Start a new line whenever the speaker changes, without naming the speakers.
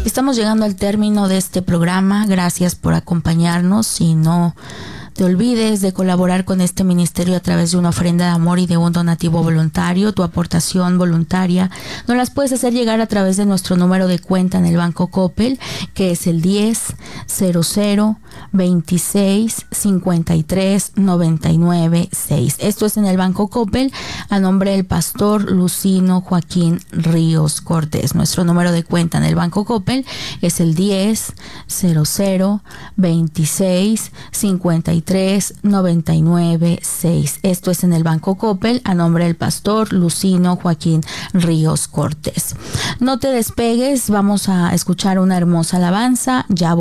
Estamos llegando al término de este programa. Gracias por acompañarnos y no te olvides de colaborar con este ministerio a través de una ofrenda de amor y de un donativo voluntario. Tu aportación voluntaria nos las puedes hacer llegar a través de nuestro número de cuenta en el Banco Coppel, que es el 10-00-26-53-99-6. Esto es en el Banco Coppel a nombre del pastor Lucino Joaquín Ríos Cortés. Nuestro número de cuenta en el Banco Coppel es el 10-00-26-53-99-6. Esto es en el Banco Coppel a nombre del pastor Lucino Joaquín Ríos Cortés. No te despegues, vamos a escuchar una hermosa alabanza. Ya